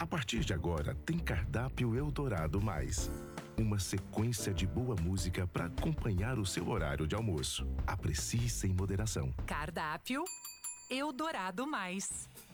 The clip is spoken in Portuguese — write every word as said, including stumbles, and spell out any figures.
A partir de agora, tem Cardápio Eldorado Mais. Uma sequência de boa música para acompanhar o seu horário de almoço. Aprecie sem moderação. Cardápio Eldorado Mais.